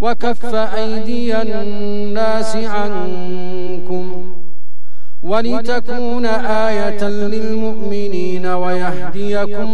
وكف أيدي الناس عنكم ولتكون آية للمؤمنين ويهديكم